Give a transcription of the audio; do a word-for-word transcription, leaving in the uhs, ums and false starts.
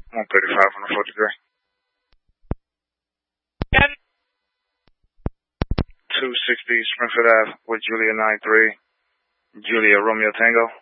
one thirty-five on the forty-three. two sixty Springfield Ave with Julia nine three. Julia Romeo Tango.